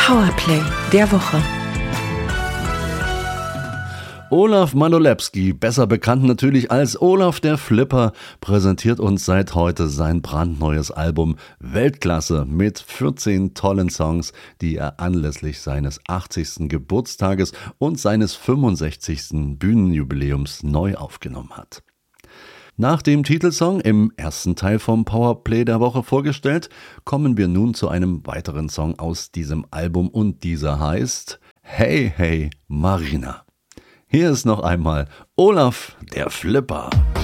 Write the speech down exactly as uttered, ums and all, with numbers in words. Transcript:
Powerplay der Woche. Olaf Manolewski, besser bekannt natürlich als Olaf der Flipper, präsentiert uns seit heute sein brandneues Album Weltklasse mit vierzehn tollen Songs, die er anlässlich seines achtzigsten Geburtstages und seines fünfundsechzigsten Bühnenjubiläums neu aufgenommen hat. Nach dem Titelsong, im ersten Teil vom Powerplay der Woche vorgestellt, kommen wir nun zu einem weiteren Song aus diesem Album und dieser heißt Hey Hey Marina. Hier ist noch einmal Olaf der Flipper.